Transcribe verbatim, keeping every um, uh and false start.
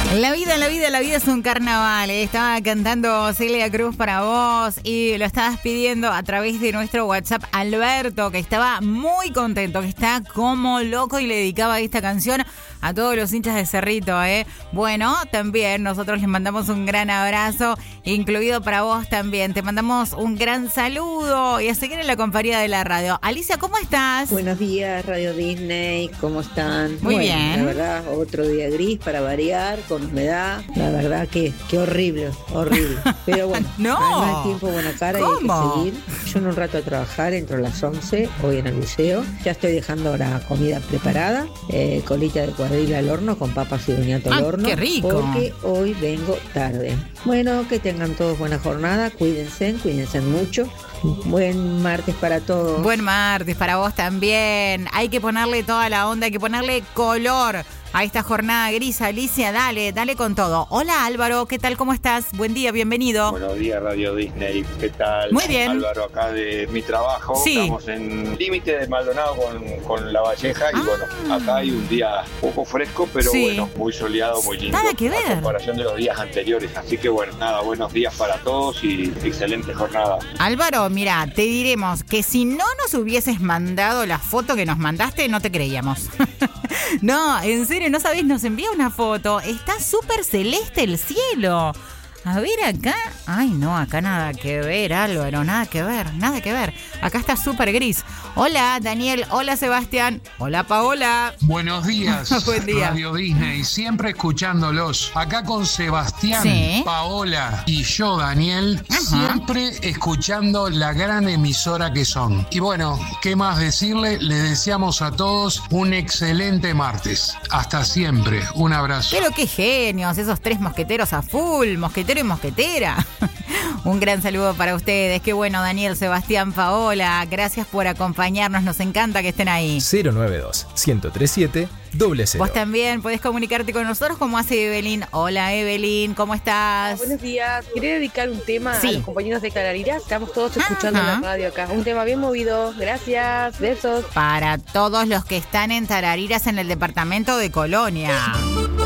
La vida, la vida, la vida es un carnaval. ¿eh? Estaba cantando Celia Cruz para vos y lo estabas pidiendo a través de nuestro WhatsApp. Alberto, que estaba muy contento, que está como loco y le dedicaba esta canción a todos los hinchas de Cerrito. ¿eh? Bueno, también nosotros les mandamos un gran abrazo, incluido para vos también. Te mandamos un gran saludo y a seguir en la compañía de la radio. Alicia, ¿cómo estás? Buenos días, Radio Disney, ¿cómo están? Muy bueno, bien. La verdad, otro día gris para variar, con humedad. La verdad que, que horrible, horrible. Pero bueno, no. al mal tiempo, buena cara, ¿Cómo? y hay que seguir. Yo en un rato a trabajar, entro a las once, hoy en el liceo. Ya estoy dejando la comida preparada, eh, colita de cuadril al horno con papas y boniato al ah, horno. ¡Qué rico! Porque hoy vengo tarde. Bueno, que tengan todos buena jornada, cuídense, cuídense mucho. Buen martes para todos. Buen martes para vos también. Hay que ponerle toda la onda, hay que ponerle color a esta jornada gris. Alicia, dale, dale con todo. Hola Álvaro, ¿qué tal? ¿Cómo estás? Buen día, bienvenido. Buenos días, Radio Disney, ¿qué tal? Muy bien. Álvaro, acá de mi trabajo. Sí. Estamos en límite de Maldonado con, con La Valleja. Ah. Y bueno, acá hay un día poco fresco, pero Sí. bueno, muy soleado, muy lindo. Nada que ver. A comparación de los días anteriores. Así que bueno, nada, buenos días para todos y excelente jornada. Álvaro, mira, te diremos que si no nos hubieses mandado la foto que nos mandaste, no te creíamos. No, en serio, no sabés, nos envía una foto. Está súper celeste el cielo. A ver acá. Ay, no, acá nada que ver, Álvaro, nada que ver, nada que ver. Acá está súper gris. Hola, Daniel. Hola, Sebastián. Hola, Paola. Buenos días, Buen día. Radio Disney, siempre escuchándolos. Acá con Sebastián, Sí. Paola y yo, Daniel, Ajá. siempre escuchando la gran emisora que son. Y bueno, ¿qué más decirle? Les deseamos a todos un excelente martes. Hasta siempre, un abrazo. Pero qué genios, esos tres mosqueteros a full, mosquetero y mosquetera. Un gran saludo para ustedes. Qué bueno, Daniel, Sebastián, Paola. Gracias por acompañarnos. Nos encanta que estén ahí. cero nueve dos, uno cero tres siete, cero cero. Vos también podés comunicarte con nosotros como hace Evelyn. Hola, Evelyn, ¿cómo estás? Buenos días. Quería dedicar un tema Sí. a los compañeros de Tarariras. Estamos todos escuchando Ajá. en la radio acá. Un tema bien movido. Gracias. Besos. Para todos los que están en Tarariras en el departamento de Colonia.